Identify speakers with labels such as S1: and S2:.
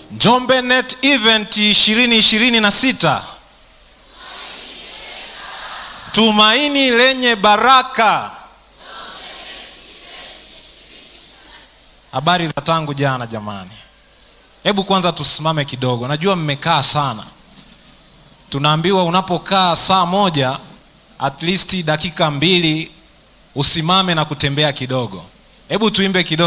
S1: Njombe Net Event 2026. Tumaini lenye baraka. Habari za tangu jana jamani. Hebu kwanza tusimame kidogo. Najua mmekaa sana. Tunaambiwa unapokaa saa moja at least dakika 2 usimame na kutembea kidogo. Hebu tuimbe kidogo.